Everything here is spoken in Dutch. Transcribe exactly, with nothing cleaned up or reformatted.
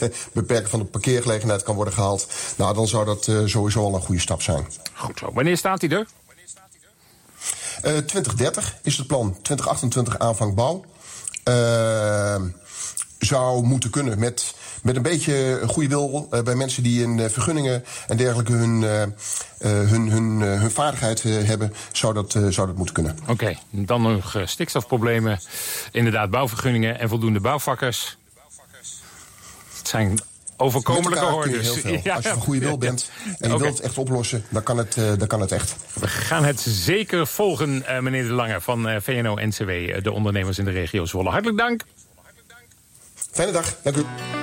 beperken van de parkeergelegenheid kan worden gehaald. Nou, dan zou dat uh, sowieso al een goede stap zijn. Goed zo. Wanneer staat hij er? Uh, twintig dertig is het plan. twintig achtentwintig aanvang bouw. Uh, zou moeten kunnen met, met een beetje goede wil uh, bij mensen die in uh, vergunningen en dergelijke hun, uh, uh, hun, hun, uh, hun vaardigheid uh, hebben, zou dat, uh, zou dat moeten kunnen. Oké, okay, dan nog uh, stikstofproblemen, inderdaad bouwvergunningen en voldoende bouwvakkers. Het zijn overkomelijke hordes. Ja, als je van goede wil bent en je okay. wilt het echt oplossen, dan kan het, uh, dan kan het echt. We gaan het zeker volgen, uh, meneer De Lange van uh, V N O N C W, uh, de ondernemers in de regio Zwolle. Hartelijk dank. Fijne dag, dank u.